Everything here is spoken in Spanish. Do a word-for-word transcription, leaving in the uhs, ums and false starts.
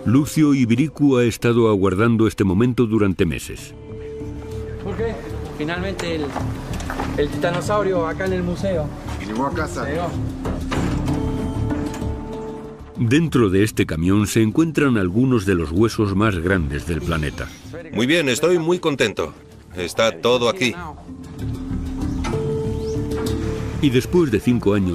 Lucio Ibiricu ha estado aguardando este momento durante meses. ¿Por qué? Finalmente el, el titanosaurio acá en el museo. Llegó a casa. Llegó. Dentro de este camión se encuentran algunos de los huesos más grandes del planeta. Muy bien, estoy muy contento. Está todo aquí. Y después de cinco años